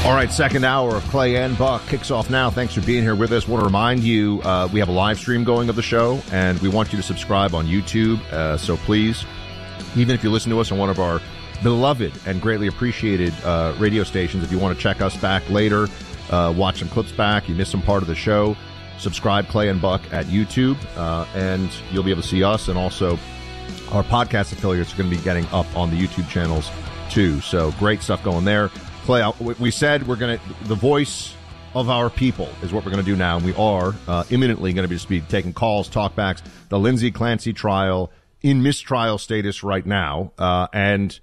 All right, second hour of Clay and Buck kicks off now. Thanks for being here with us. Want to remind you, we have a live stream going of the show, and we want you to subscribe on YouTube. So please, even if you listen to us on one of our beloved and greatly appreciated radio stations, if you want to check us back later, watch some clips back, you missed some part of the show, subscribe Clay and Buck at YouTube, and you'll be able to see us. And also, our podcast affiliates are going to be getting up on the YouTube channels, too. So great stuff going there. Clay, we said we're going to, the voice of our people is what we're going to do now, and we are imminently going to be taking calls, talkbacks, the Lindsay Clancy trial in mistrial status right now, and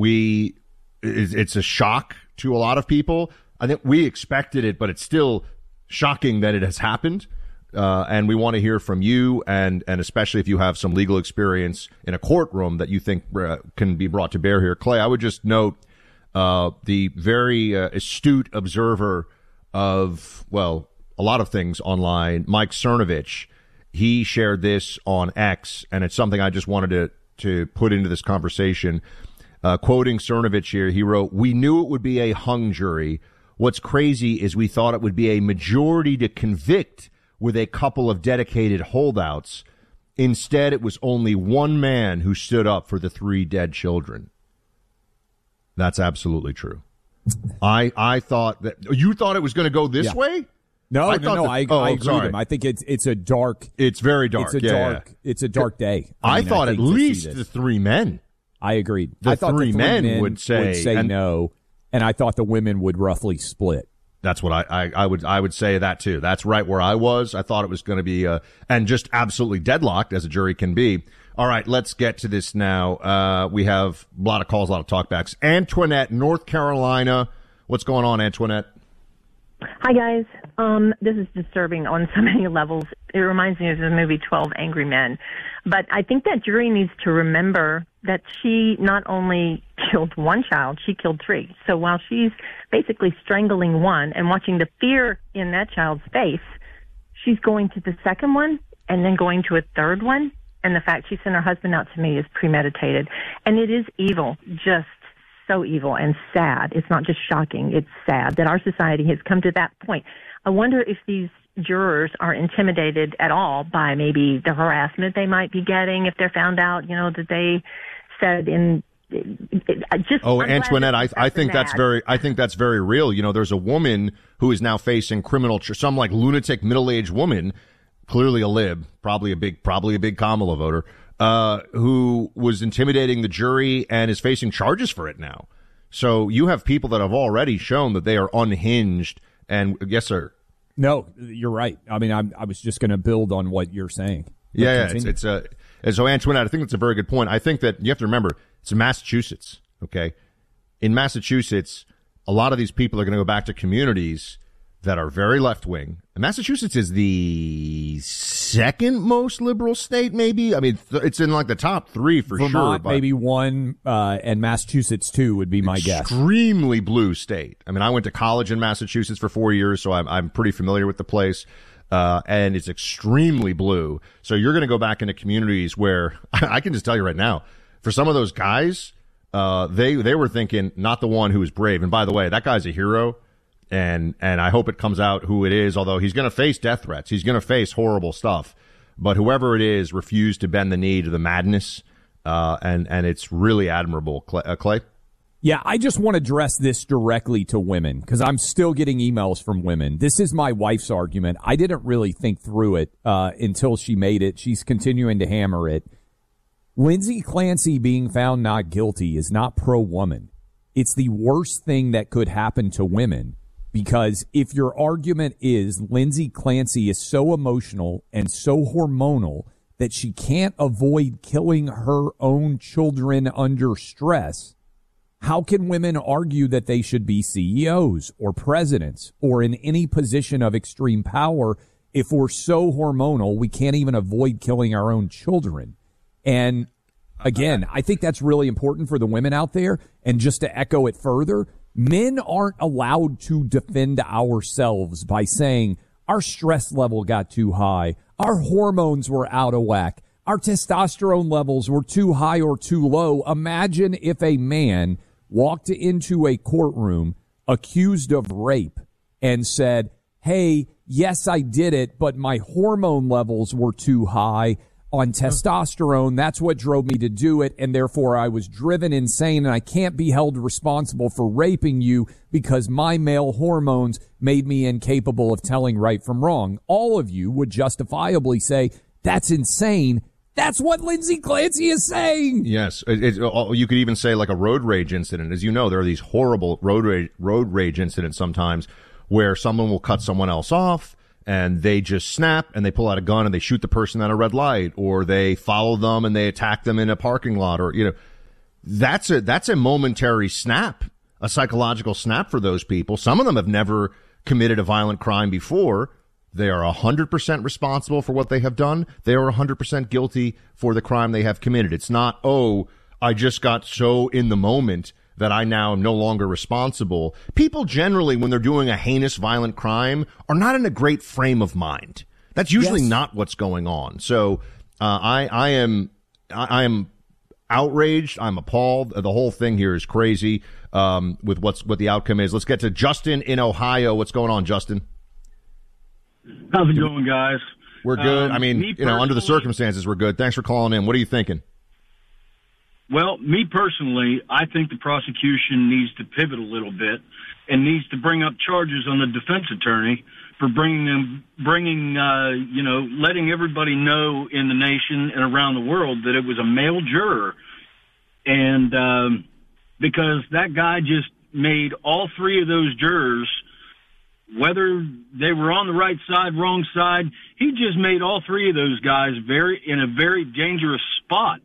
it's a shock to a lot of people. I think we expected it, but it's still shocking that it has happened, and we want to hear from you, and especially if you have some legal experience in a courtroom that you think can be brought to bear here. Clay, I would just note the very astute observer of, well, a lot of things online, Mike Cernovich, he shared this on X, and it's something I just wanted to put into this conversation. Quoting Cernovich here, he wrote, "We knew it would be a hung jury. What's crazy is we thought it would be a majority to convict with a couple of dedicated holdouts. Instead, it was only one man who stood up for the 3 dead children." That's absolutely true. I thought that you thought it was going to go this way. No, I agree with him. I think it's a dark. It's very dark. It's a dark day. I thought at least the 3 men. I agreed. I thought the 3 men would say no, and I thought the women would roughly split. That's what I would say that too. That's right where I was. I thought it was going to be and just absolutely deadlocked as a jury can be. All right, let's get to this now. We have a lot of calls, a lot of talkbacks. Antoinette, North Carolina. What's going on, Antoinette? Hi, guys. This is disturbing on so many levels. It reminds me of the movie 12 Angry Men. But I think that jury needs to remember that she not only killed one child, she killed 3. So while she's basically strangling one and watching the fear in that child's face, she's going to the second one and then going to a third one. And the fact she sent her husband out to me is premeditated. And it is evil, just so evil and sad. It's not just shocking. It's sad that our society has come to that point. I wonder if these jurors are intimidated at all by maybe the harassment they might be getting if they're found out, that they said in just. Oh, Antoinette, I think that's very real. There's a woman who is now facing some like lunatic middle-aged woman, clearly a lib, probably a big Kamala voter, who was intimidating the jury and is facing charges for it now. So you have people that have already shown that they are unhinged. And yes, sir. No, you're right. I mean, I was just going to build on what you're saying. Yeah, and so Antoinette, I think that's a very good point. I think that you have to remember it's Massachusetts. Okay, in Massachusetts, a lot of these people are going to go back to communities that are very left-wing. And Massachusetts is the second most liberal state, maybe. I mean, it's in like the top 3 for Vermont, sure. Vermont, maybe 1, and Massachusetts 2 would be my guess. Extremely blue state. I mean, I went to college in Massachusetts for 4 years, so I'm pretty familiar with the place. And it's extremely blue. So you're going to go back into communities where I can just tell you right now, for some of those guys, they were thinking not the one who is brave. And by the way, that guy's a hero. And I hope it comes out who it is, although he's going to face death threats. He's going to face horrible stuff. But whoever it is refused to bend the knee to the madness. And it's really admirable. Clay? Yeah, I just want to address this directly to women because I'm still getting emails from women. This is my wife's argument. I didn't really think through it until she made it. She's continuing to hammer it. Lindsay Clancy being found not guilty is not pro-woman. It's the worst thing that could happen to women. Because if your argument is Lindsay Clancy is so emotional and so hormonal that she can't avoid killing her own children under stress, how can women argue that they should be CEOs or presidents or in any position of extreme power if we're so hormonal we can't even avoid killing our own children? And again, I think that's really important for the women out there. And just to echo it further, men aren't allowed to defend ourselves by saying our stress level got too high, our hormones were out of whack, our testosterone levels were too high or too low. Imagine if a man walked into a courtroom accused of rape and said, hey, yes, I did it, but my hormone levels were too high on testosterone. That's what drove me to do it, and therefore I was driven insane, and I can't be held responsible for raping you because my male hormones made me incapable of telling right from wrong. All of you would justifiably say, that's insane. That's what Lindsay Clancy is saying. Yes. You could even say like a road rage incident. As you know, there are these horrible road rage incidents sometimes where someone will cut someone else off and they just snap and they pull out a gun and they shoot the person at a red light, or they follow them and they attack them in a parking lot, or, that's a momentary snap, a psychological snap for those people. Some of them have never committed a violent crime before. They are 100% responsible for what they have done. They are 100% guilty for the crime they have committed. It's not, oh, I just got so in the moment that I now am no longer responsible. People generally, when they're doing a heinous violent crime, are not in a great frame of mind. That's usually not what's going on. So I am outraged. I'm appalled. The whole thing here is crazy with what the outcome is. Let's get to Justin in Ohio. What's going on, Justin? How's it going, guys? We're good. I mean, under the circumstances, we're good. Thanks for calling in. What are you thinking? Well, me personally, I think the prosecution needs to pivot a little bit and needs to bring up charges on the defense attorney for letting everybody know in the nation and around the world that it was a male juror. And because that guy just made all three of those jurors, whether they were on the right side, wrong side, he just made all three of those guys in a very dangerous spot.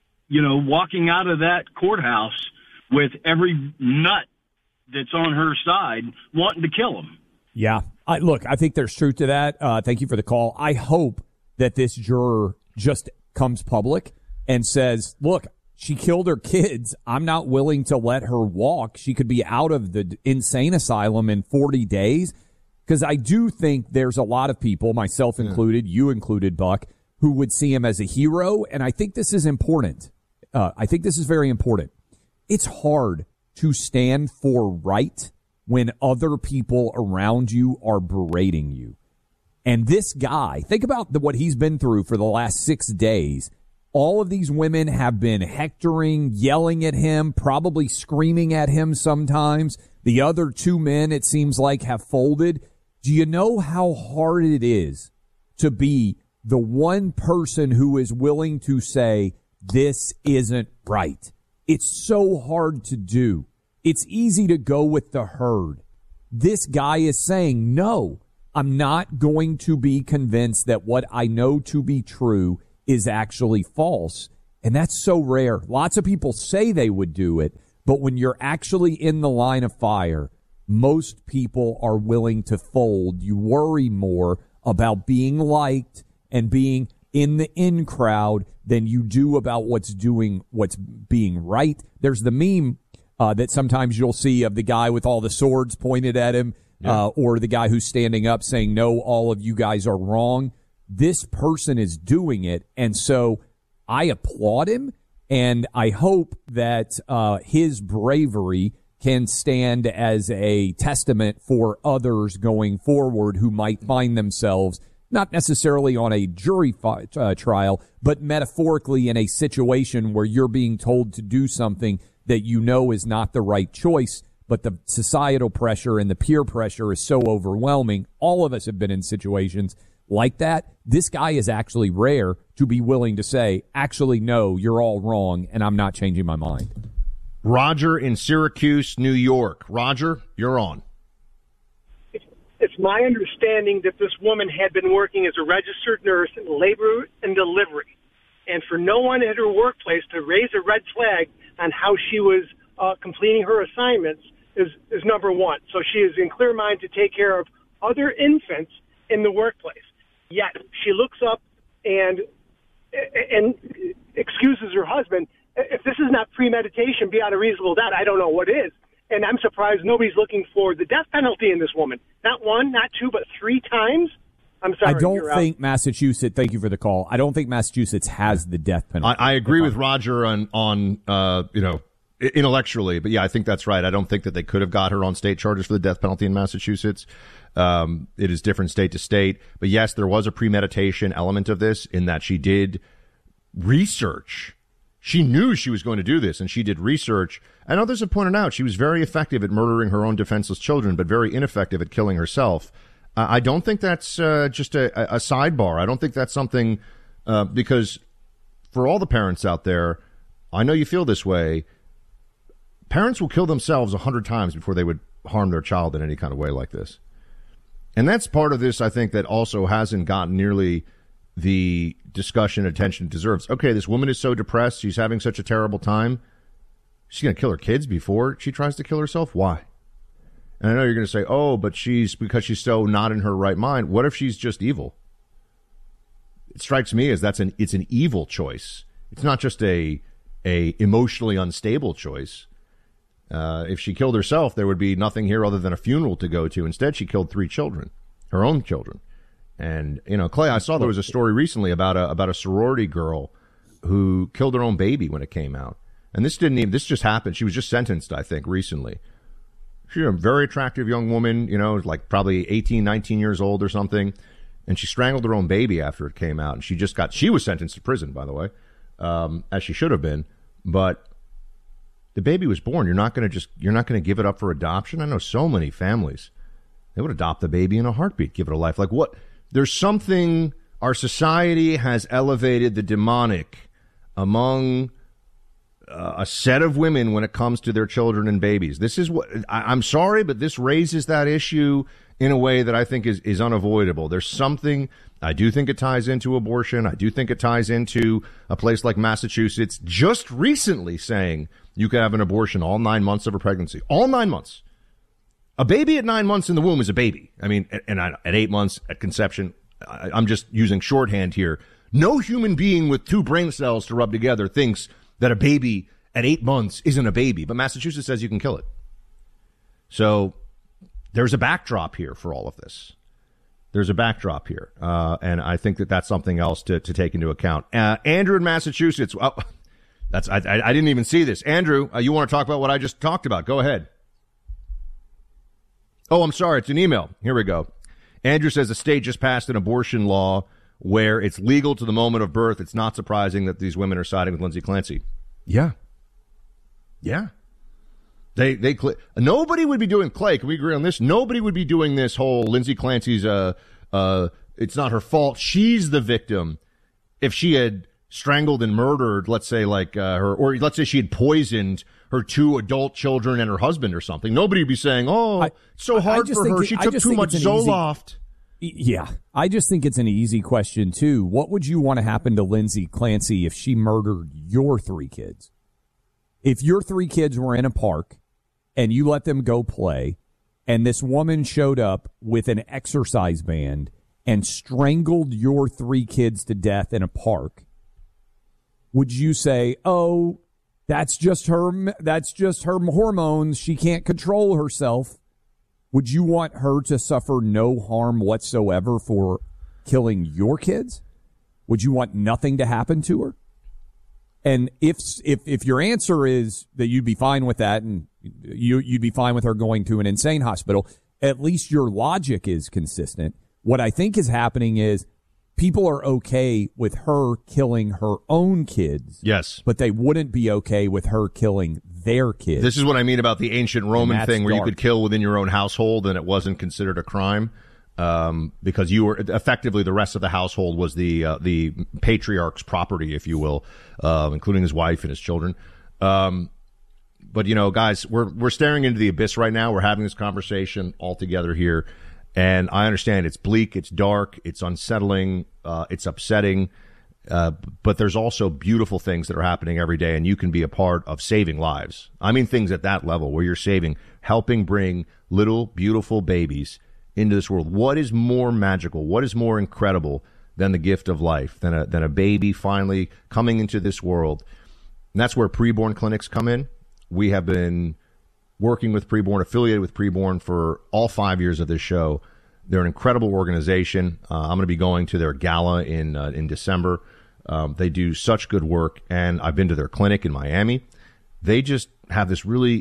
Walking out of that courthouse with every nut that's on her side wanting to kill him. Yeah. I think there's truth to that. Thank you for the call. I hope that this juror just comes public and says, look, she killed her kids. I'm not willing to let her walk. She could be out of the insane asylum in 40 days. Because I do think there's a lot of people, myself included, you included, Buck, who would see him as a hero. And I think this is important. I think this is very important. It's hard to stand for right when other people around you are berating you. And this guy, think about what he's been through for the last 6 days. All of these women have been hectoring, yelling at him, probably screaming at him sometimes. The other two men, it seems like, have folded. Do you know how hard it is to be the one person who is willing to say, this isn't right? It's so hard to do. It's easy to go with the herd. This guy is saying, no, I'm not going to be convinced that what I know to be true is actually false. And that's so rare. Lots of people say they would do it, but when you're actually in the line of fire, most people are willing to fold. You worry more about being liked and being in the in crowd than you do about what's being right. There's the meme that sometimes you'll see of the guy with all the swords pointed at him, or the guy who's standing up saying, no, all of you guys are wrong. This person is doing it, and so I applaud him, and I hope that his bravery can stand as a testament for others going forward who might find themselves not necessarily on a jury trial, but metaphorically in a situation where you're being told to do something that you know is not the right choice, but the societal pressure and the peer pressure is so overwhelming. All of us have been in situations like that. This guy is actually rare to be willing to say, actually, no, you're all wrong, and I'm not changing my mind. Roger in Syracuse, New York. Roger, you're on. It's my understanding that this woman had been working as a registered nurse in labor and delivery, and for no one at her workplace to raise a red flag on how she was completing her assignments is number one. So she is in clear mind to take care of other infants in the workplace. Yet she looks up and excuses her husband. If this is not premeditation beyond a reasonable doubt, I don't know what is. And I'm surprised nobody's looking for the death penalty in this woman. Not one, not two, but 3 times. I'm sorry. I don't think Massachusetts, thank you for the call, I don't think Massachusetts has the death penalty. I agree with Roger on intellectually. But yeah, I think that's right. I don't think that they could have got her on state charges for the death penalty in Massachusetts. It is different state to state. But yes, there was a premeditation element of this in that she did research. She knew she was going to do this, and she did research. And others have pointed out she was very effective at murdering her own defenseless children, but very ineffective at killing herself. I don't think that's just a sidebar. I don't think that's something because for all the parents out there, I know you feel this way. Parents will kill themselves 100 times before they would harm their child in any kind of way like this. And that's part of this, I think, that also hasn't gotten nearly the discussion and attention it deserves. Okay, this woman is so depressed. She's having such a terrible time. She's going to kill her kids before she tries to kill herself? Why? And I know you're going to say, oh, but because she's so not in her right mind. What if she's just evil? It strikes me as it's an evil choice. It's not just a emotionally unstable choice. If she killed herself, there would be nothing here other than a funeral to go to. Instead, she killed 3 children, her own children. And, Clay, I saw there was a story recently about a sorority girl who killed her own baby when it came out. And this just happened. She was just sentenced, I think, recently. She's a very attractive young woman, like probably 18, 19 years old or something. And she strangled her own baby after it came out. And she was sentenced to prison, by the way, as she should have been. But the baby was born. You're not going to give it up for adoption. I know so many families. They would adopt the baby in a heartbeat, give it a life. Like what? There's something, our society has elevated the demonic among a set of women when it comes to their children and babies. This is what, I'm sorry, but this raises that issue in a way that I think is unavoidable. There's something, I do think it ties into abortion. I do think it ties into a place like Massachusetts just recently saying you can have an abortion all 9 months of a pregnancy. All 9 months. A baby at 9 months in the womb is a baby. I mean, and at 8 months at conception, I'm just using shorthand here. No human being with 2 brain cells to rub together thinks that a baby at 8 months isn't a baby. But Massachusetts says you can kill it. So there's a backdrop here for all of this. There's a backdrop here. And I think that that's something else to take into account. Andrew in Massachusetts. I didn't even see this. Andrew, you want to talk about what I just talked about? Go ahead. Oh, I'm sorry. It's an email. Here we go. Andrew says the state just passed an abortion law where it's legal to the moment of birth. It's not surprising that these women are siding with Lindsay Clancy. Yeah. Nobody would be doing, Clay, can we agree on this? Nobody would be doing this whole Lindsay Clancy's, it's not her fault. She's the victim. If she had strangled and murdered, let's say or let's say she had poisoned her 2 adult children and her husband or something. Nobody would be saying, it's so hard for her. She took too much Zoloft. Yeah. I just think it's an easy question, too. What would you want to happen to Lindsay Clancy if she murdered your 3 kids? If your 3 kids were in a park and you let them go play and this woman showed up with an exercise band and strangled your 3 kids to death in a park, would you say, oh, that's just her hormones. She can't control herself. Would you want her to suffer no harm whatsoever for killing your kids? Would you want nothing to happen to her? And if your answer is that you'd be fine with that and you'd be fine with her going to an insane hospital, at least your logic is consistent. What I think is happening is people are okay with her killing her own kids. Yes. But they wouldn't be okay with her killing their kids. This is what I mean about the ancient Roman thing where you could kill within your own household and it wasn't considered a crime. Because you were effectively the rest of the household was the patriarch's property, if you will, including his wife and his children. But guys, we're staring into the abyss right now. We're having this conversation all together here. And I understand it's bleak, it's dark, it's unsettling, it's upsetting, but there's also beautiful things that are happening every day, and you can be a part of saving lives. I mean things at that level where you're helping bring little, beautiful babies into this world. What is more magical, what is more incredible than the gift of life, than a baby finally coming into this world? And that's where preborn clinics come in. We have been working with Preborn, affiliated with Preborn for all 5 years of this show. They're an incredible organization. I'm going to be going to their gala in December. They do such good work, and I've been to their clinic in Miami. They just have this really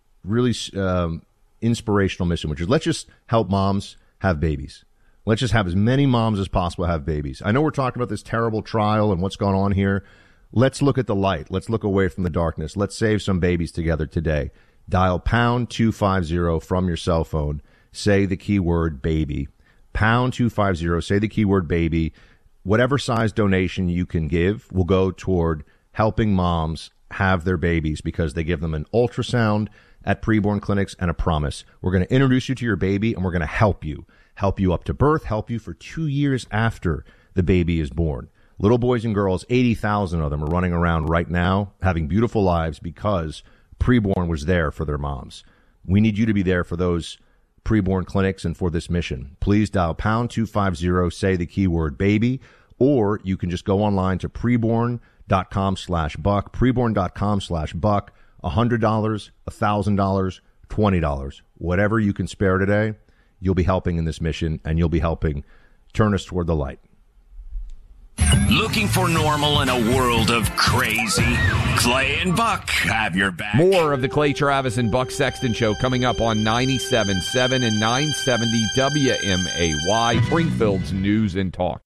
inspirational mission, which is let's just help moms have babies. Let's just have as many moms as possible have babies. I know we're talking about this terrible trial and what's going on here. Let's look at the light. Let's look away from the darkness. Let's save some babies together today. Dial pound 250 from your cell phone. Say the keyword baby. Pound 250. Say the keyword baby. Whatever size donation you can give will go toward helping moms have their babies, because they give them an ultrasound at preborn clinics and a promise. We're going to introduce you to your baby, and we're going to help you up to birth, help you for 2 years after the baby is born. Little boys and girls, 80,000 of them are running around right now having beautiful lives because preborn was there for their moms. We need you to be there for those preborn clinics and for this mission. Please dial pound 250, say the keyword baby, or you can just go online to preborn.com/buck, preborn.com/buck, $100, $1,000, $20, whatever you can spare today. You'll be helping in this mission, and you'll be helping turn us toward the light. Looking for normal in a world of crazy? Clay and Buck have your back. More of the Clay Travis and Buck Sexton Show coming up on 97.7 and 970 WMAY, Springfield's News and Talk.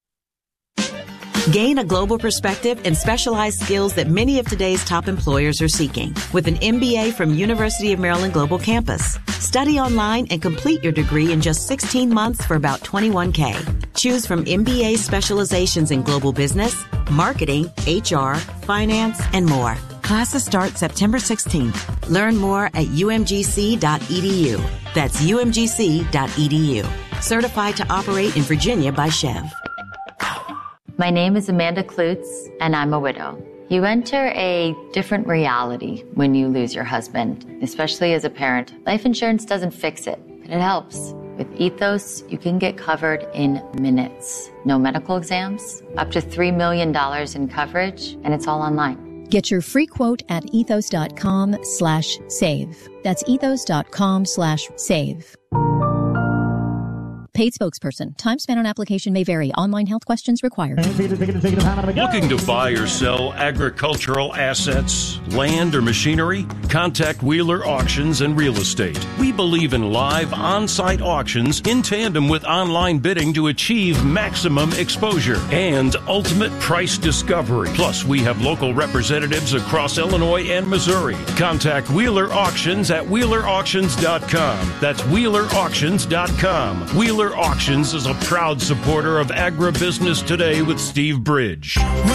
Gain a global perspective and specialized skills that many of today's top employers are seeking with an MBA from University of Maryland Global Campus. Study online and complete your degree in just 16 months for about $21K. Choose from MBA specializations in global business, marketing, HR, finance, and more. Classes start September 16th. Learn more at umgc.edu. That's umgc.edu. Certified to operate in Virginia by Chev. My name is Amanda Klutz, and I'm a widow. You enter a different reality when you lose your husband, especially as a parent. Life insurance doesn't fix it, but it helps. With Ethos, you can get covered in minutes. No medical exams, up to $3 million in coverage, and it's all online. Get your free quote at ethos.com/save. That's ethos.com/save. Paid spokesperson. Time spent on application may vary. Online health questions required. Looking to buy or sell agricultural assets, land, or machinery? Contact Wheeler Auctions and Real Estate. We believe in live on-site auctions in tandem with online bidding to achieve maximum exposure and ultimate price discovery. Plus, we have local representatives across Illinois and Missouri. Contact Wheeler Auctions at WheelerAuctions.com. That's WheelerAuctions.com. Wheeler Auctions is a proud supporter of Agribusiness Today with Steve Bridge.